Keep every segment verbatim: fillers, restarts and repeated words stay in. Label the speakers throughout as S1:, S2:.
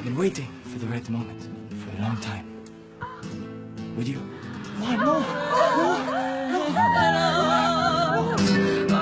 S1: been waiting for the right moment for a long time. Would you? Come on, no, no, no.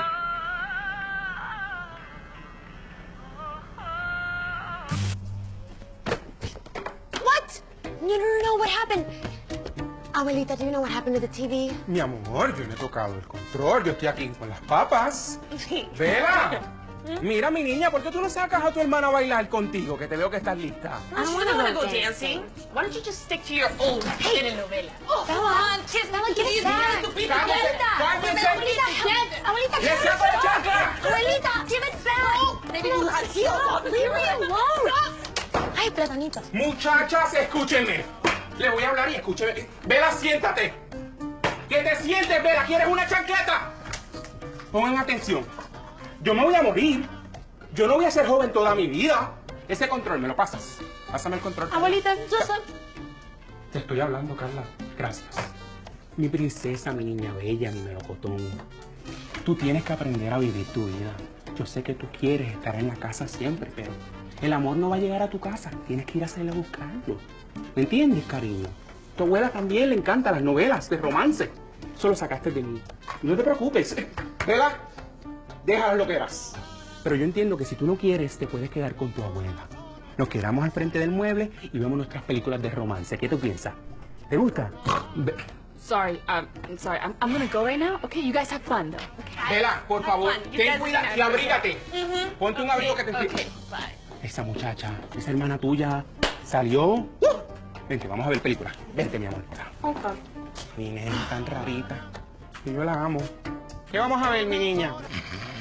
S2: What? No, no, no, no, what happened? Abuelita, do you know what happened to the T V?
S3: Mi amor, yo no he tocado el control. Yo estoy aquí con las papas. ¡Vela! Mira, mi niña, ¿por qué tú no sacas a tu hermana a bailar contigo? Que te veo que estás lista.
S4: I don't want to go dancing. Why don't you just stick to your own telenovela? Oh, come on, kiss me.
S2: Bella, get it back.
S3: Abuelita,
S2: Abuelita, Abuelita,
S3: ¡Le
S2: give it
S3: saco la
S2: back.
S3: chancla!
S2: Abuelita, give it back.
S4: Maybe you had heels on.
S2: Leave me alone. Ay, platanitos.
S3: Muchachas, escúchenme. Le voy a hablar y escúcheme. Vela, siéntate. Que te sientes, Vela. ¿Quieres una chancleta? Pongan atención. Yo me voy a morir. Yo no voy a ser joven toda mi vida. Ese control, ¿me lo pasas? Pásame el control.
S2: Abuelita, yo soy...
S3: Te estoy hablando, Carla. Gracias. Mi princesa, mi niña bella, mi melocotón. Tú tienes que aprender a vivir tu vida. Yo sé que tú quieres estar en la casa siempre, pero el amor no va a llegar a tu casa. Tienes que ir a salir a buscarlo. ¿Me entiendes, cariño? Tu abuela también le encantan las novelas de romance. Eso lo sacaste de mí. No te preocupes. Vela, déjalo lo que eras. Pero yo entiendo que si tú no quieres, te puedes quedar con tu abuela. Nos quedamos al frente del mueble y vemos nuestras películas de romance. ¿Qué tú piensas? ¿Te gusta? Ve-
S5: Sorry, um, I'm sorry. I'm, I'm gonna go right now. Okay, you guys have fun though. Okay.
S3: Vela, por favor,
S4: fun. You
S3: ten
S4: guys
S3: cuidado
S4: can
S3: y
S4: have
S3: abrígate. Ponte un abrigo que te
S4: Okay,
S3: enfríe.
S4: bye.
S3: Esa muchacha, esa hermana tuya, salió. Vente, vamos a ver película. Vente, mi amor.
S5: Okay.
S3: Mi nena tan rarita. Y yo la amo. ¿Qué vamos a ver, mi niña?